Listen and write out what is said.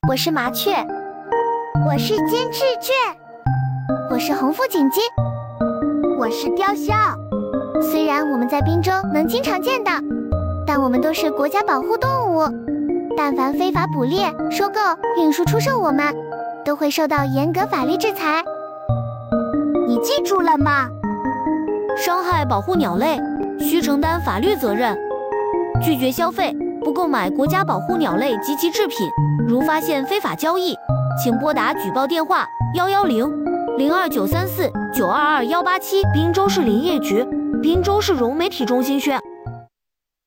我是麻雀， 我是金翅雀， 我是红腹锦鸡， 我是雕鸮。 虽然我们在滨州能经常见到，但我们都是国家保护动物。但凡非法捕猎、收购、运输、出售我们，都会受到严格法律制裁。 你记住了吗？ 伤害保护鸟类，需承担法律责任。拒绝消费，不购买国家保护鸟类及其制品。如发现非法交易，请拨打举报电话110-02934-922-187。滨州市林业局，滨州市融媒体中心宣。